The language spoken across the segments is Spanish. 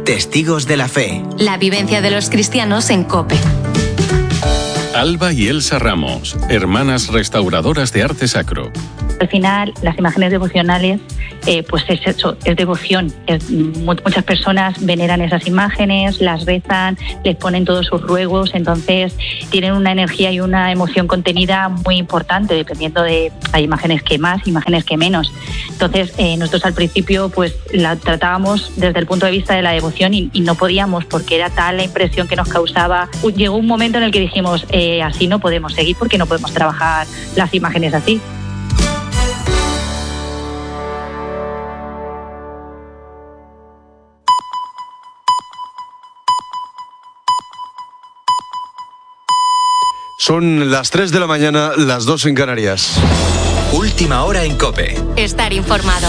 Testigos de la Fe. La vivencia de los cristianos en COPE. Alba y Elsa Ramos, hermanas restauradoras de arte sacro. Al final, las imágenes devocionales, pues es eso, es devoción. Muchas personas veneran esas imágenes, las rezan, les ponen todos sus ruegos, entonces tienen una energía y una emoción contenida muy importante, dependiendo de, hay imágenes que más, imágenes que menos. Entonces, nosotros al principio pues la tratábamos desde el punto de vista de la devoción y no podíamos, porque era tal la impresión que nos causaba. Llegó un momento en el que dijimos, así no podemos seguir, porque no podemos trabajar las imágenes así. Son las 3 de la mañana, las 2 en Canarias. Última hora en COPE. Estar informado.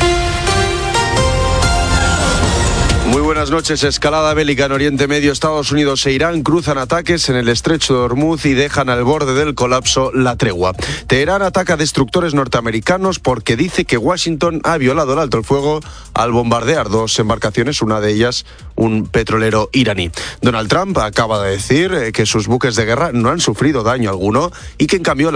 Muy buenas noches. Escalada bélica en Oriente Medio. Estados Unidos e Irán cruzan ataques en el estrecho de Hormuz y dejan al borde del colapso la tregua. Teherán ataca destructores norteamericanos porque dice que Washington ha violado el alto el fuego al bombardear 2 embarcaciones, una de ellas un petrolero iraní. Donald Trump acaba de decir que sus buques de guerra no han sufrido daño alguno y que en cambio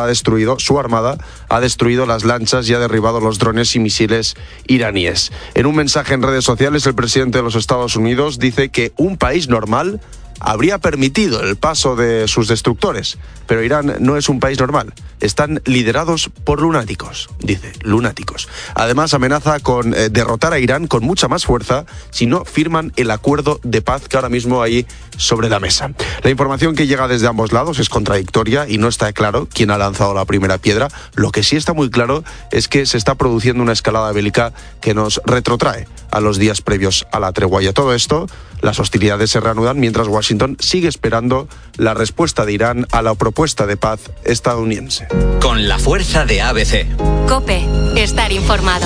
su armada ha destruido las lanchas y ha derribado los drones y misiles iraníes. En un mensaje en redes sociales, el presidente de los Estados Unidos dice que un país normal habría permitido el paso de sus destructores, pero Irán no es un país normal. Están liderados por lunáticos, dice, lunáticos. Además, amenaza con derrotar a Irán con mucha más fuerza si no firman el acuerdo de paz que ahora mismo hay sobre la mesa. La información que llega desde ambos lados es contradictoria y no está claro quién ha lanzado la primera piedra. Lo que sí está muy claro es que se está produciendo una escalada bélica que nos retrotrae a los días previos a la tregua. Y a todo esto, las hostilidades se reanudan mientras Washington sigue esperando la respuesta de Irán a la propuesta de paz estadounidense. Con la fuerza de ABC. COPE. Estar informado.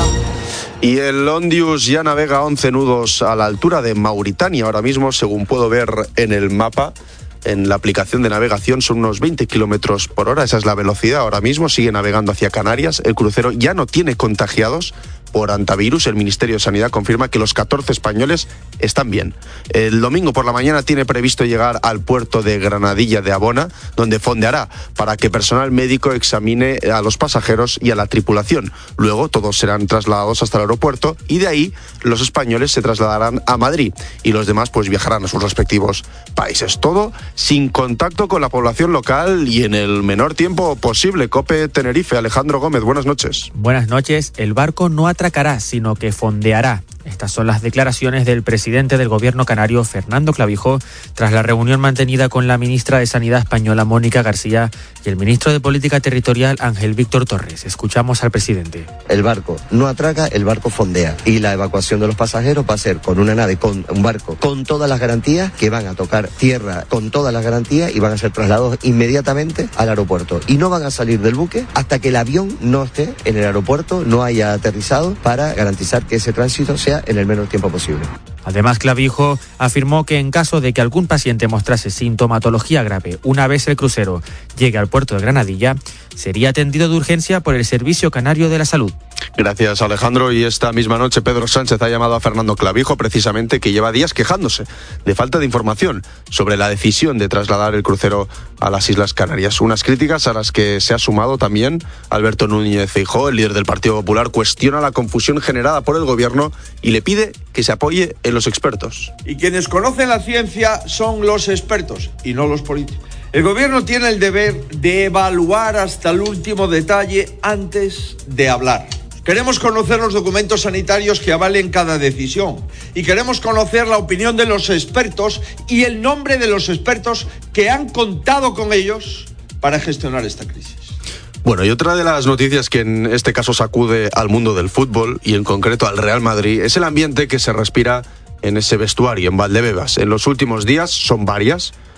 Y el Ondius ya navega 11 nudos a la altura de Mauritania. Ahora mismo, según puedo ver en el mapa, en la aplicación de navegación, son unos 20 kilómetros por hora. Esa es la velocidad. Ahora mismo sigue navegando hacia Canarias. El crucero ya no tiene contagiados por hantavirus. El Ministerio de Sanidad confirma que los 14 españoles están bien. El domingo por la mañana tiene previsto llegar al puerto de Granadilla de Abona, donde fondeará para que personal médico examine a los pasajeros y a la tripulación. Luego todos serán trasladados hasta el aeropuerto y de ahí los españoles se trasladarán a Madrid y los demás pues viajarán a sus respectivos países. Todo sin contacto con la población local y en el menor tiempo posible. COPE Tenerife, Alejandro Gómez, buenas noches. Buenas noches. El barco no atracará, sino que fondeará. Estas son las declaraciones del presidente del gobierno canario, Fernando Clavijo, tras la reunión mantenida con la ministra de Sanidad española, Mónica García, y el ministro de Política Territorial, Ángel Víctor Torres. Escuchamos al presidente. El barco no atraca, el barco fondea. Y la evacuación de los pasajeros va a ser con una nave, con un barco, con todas las garantías, que van a tocar tierra con todas las garantías y van a ser trasladados inmediatamente al aeropuerto. Y no van a salir del buque hasta que el avión no esté en el aeropuerto, no haya aterrizado, para garantizar que ese tránsito sea en el menor tiempo posible. Además, Clavijo afirmó que en caso de que algún paciente mostrase sintomatología grave una vez el crucero llegue al puerto de Granadilla, sería atendido de urgencia por el Servicio Canario de la Salud. Gracias, Alejandro. Y esta misma noche Pedro Sánchez ha llamado a Fernando Clavijo, precisamente, que lleva días quejándose de falta de información sobre la decisión de trasladar el crucero a las Islas Canarias. Unas críticas a las que se ha sumado también Alberto Núñez Feijóo. El líder del Partido Popular cuestiona la confusión generada por el gobierno y le pide que se apoye en los expertos. Y quienes conocen la ciencia son los expertos y no los políticos. El gobierno tiene el deber de evaluar hasta el último detalle antes de hablar. Queremos conocer los documentos sanitarios que avalen cada decisión y queremos conocer la opinión de los expertos y el nombre de los expertos que han contado con ellos para gestionar esta crisis. Bueno, y otra de las noticias que en este caso sacude al mundo del fútbol y en concreto al Real Madrid es el ambiente que se respira en ese vestuario en Valdebebas. En los últimos días son varias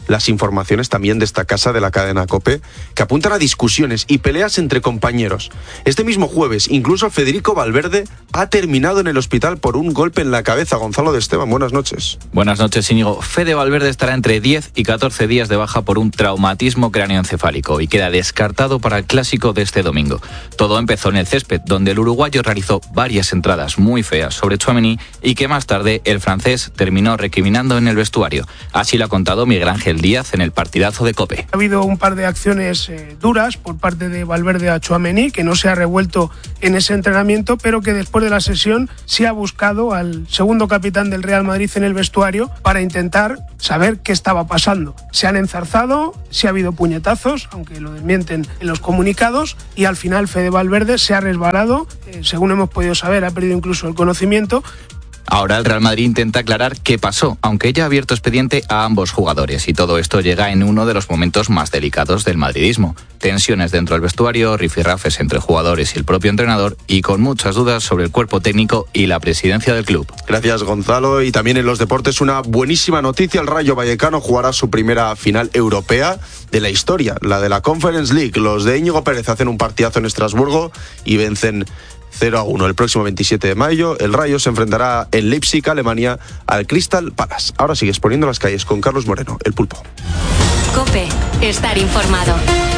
las informaciones también de esta casa de la cadena COPE, que apuntan a discusiones y peleas entre compañeros. Este mismo jueves, incluso Federico Valverde ha terminado en el hospital por un golpe en la cabeza. Gonzalo de Esteban, buenas noches. Buenas noches, Íñigo. Fede Valverde estará entre 10 y 14 días de baja por un traumatismo cráneoencefálico y queda descartado para el clásico de este domingo. Todo empezó en el césped, donde el uruguayo realizó varias entradas muy feas sobre Tchouaméni y que más tarde el francés terminó recriminando en el vestuario. Así lo ha contado Miguel Ángel Díaz en el partidazo de COPE. Ha habido un par de acciones duras por parte de Valverde a Tchouaméni, que no se ha revuelto en ese entrenamiento, pero que después de la sesión sí ha buscado al segundo capitán del Real Madrid en el vestuario para intentar saber qué estaba pasando. Se han enzarzado, sí ha habido puñetazos, aunque lo desmienten en los comunicados, y al final Fede Valverde se ha resbalado, según hemos podido saber, ha perdido incluso el conocimiento. Ahora el Real Madrid intenta aclarar qué pasó, aunque ya ha abierto expediente a ambos jugadores, y todo esto llega en uno de los momentos más delicados del madridismo. Tensiones dentro del vestuario, rifirrafes entre jugadores y el propio entrenador, y con muchas dudas sobre el cuerpo técnico y la presidencia del club. Gracias, Gonzalo. Y también en los deportes una buenísima noticia: el Rayo Vallecano jugará su primera final europea de la historia, la de la Conference League. Los de Íñigo Pérez hacen un partidazo en Estrasburgo y vencen 0-1. El próximo 27 de mayo, el Rayo se enfrentará en Leipzig, Alemania, al Crystal Palace. Ahora sigues poniendo las calles con Carlos Moreno, el Pulpo. COPE, estar informado.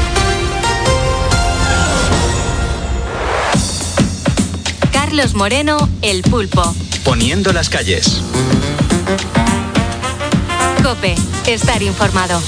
Carlos Moreno, el Pulpo. Poniendo las calles. COPE, estar informado.